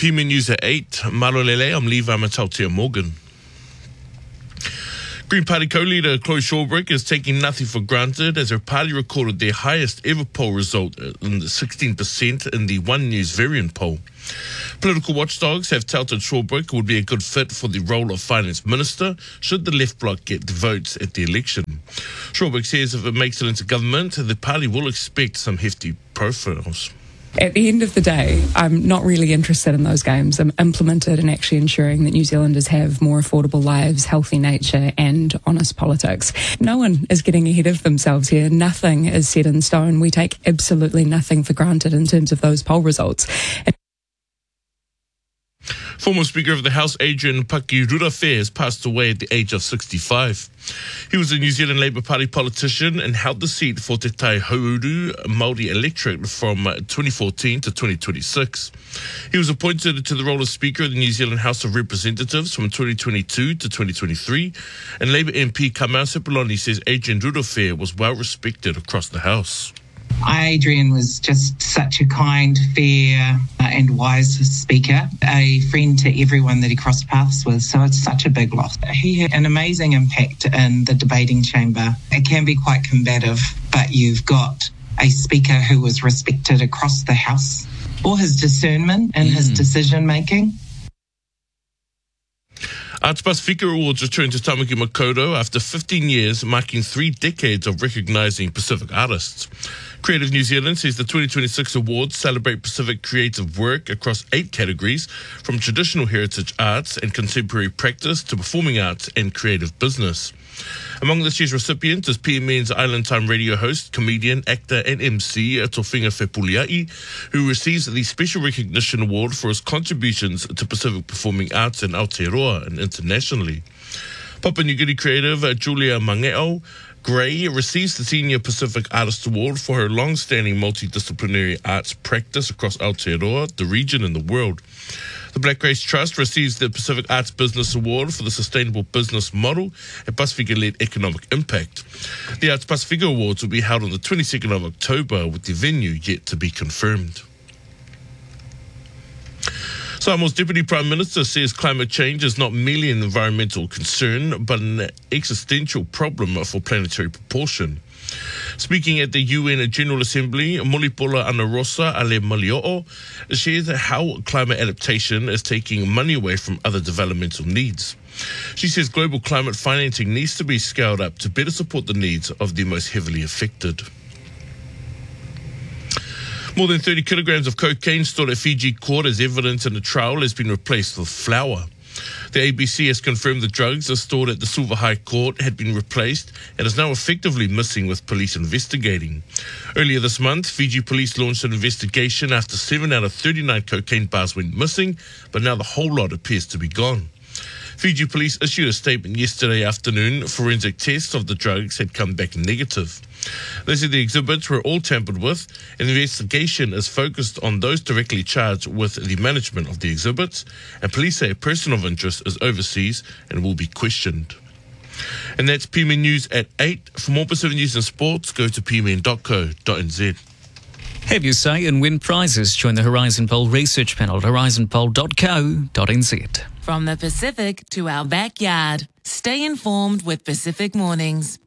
PMN News at 8. Malolele, I'm Levi Matautia Morgan. Green Party co-leader Chloe Shawbrick is taking nothing for granted as her party recorded their highest ever poll result in the 16% in the One News variant poll. Political watchdogs have touted Shawbrick would be a good fit for the role of finance minister should the left bloc get the votes at the election. Shawbrick says if it makes it into government, the party will expect some hefty profiles. At the end of the day, I'm not really interested in those games. I'm implemented in actually ensuring that New Zealanders have more affordable lives, healthy nature and honest politics. No one is getting ahead of themselves here. Nothing is set in stone. We take absolutely nothing for granted in terms of those poll results. Former Speaker of the House, Adrian Paki-Rurawhia, has passed away at the age of 65. He was a New Zealand Labour Party politician and held the seat for Te Tai Hauru Māori electorate from 2014 to 2026. He was appointed to the role of Speaker of the New Zealand House of Representatives from 2022 to 2023, and Labour MP Kamau Sepuloni says Adrian Rurawhia was well respected across the House. Adrian was just such a kind, fair and wise speaker, a friend to everyone that he crossed paths with, so it's such a big loss. He had an amazing impact in the debating chamber. It can be quite combative, but you've got a speaker who was respected across the House for his discernment and his decision-making. Arts Pasifika Awards return to Tamaki Makaurau after 15 years, marking 3 decades of recognising Pacific artists. Creative New Zealand says the 2026 awards celebrate Pacific creative work across 8 categories, from traditional heritage arts and contemporary practice to performing arts and creative business. Among this year's recipients is PMN's Island Time radio host, comedian, actor and MC Tofinga Fepuliai, who receives the Special Recognition Award for his contributions to Pacific performing arts in Aotearoa and internationally. Papua New Guinea creative Julia Mangeo Gray receives the Senior Pacific Artist Award for her long-standing multidisciplinary arts practice across Aotearoa, the region and the world. The Black Grace Trust receives the Pacific Arts Business Award for the Sustainable Business Model and Pasifika-led economic impact. The Arts Pasifika Awards will be held on the 22nd of October, with the venue yet to be confirmed. Samoa's Deputy Prime Minister says climate change is not merely an environmental concern, but an existential problem for planetary proportion. Speaking at the UN General Assembly, Molipola Anarosa Ale Malioo shares how climate adaptation is taking money away from other developmental needs. She says global climate financing needs to be scaled up to better support the needs of the most heavily affected. More than 30 kilograms of cocaine stored at Fiji court as evidence in a trial has been replaced with flour. The ABC has confirmed the drugs are stored at the Suva High Court had been replaced and is now effectively missing, with police investigating. Earlier this month, Fiji police launched an investigation after 7 out of 39 cocaine bars went missing, but now the whole lot appears to be gone. Fiji police issued a statement yesterday afternoon. Forensic tests of the drugs had come back negative. They said the exhibits were all tampered with, and the investigation is focused on those directly charged with the management of the exhibits, and police say a person of interest is overseas and will be questioned. And that's PMN News at 8. For more Pacific news and sports, go to pmn.co.nz. Have your say and win prizes. Join the Horizon Poll research panel at horizonpoll.co.nz. From the Pacific to our backyard, stay informed with Pacific Mornings.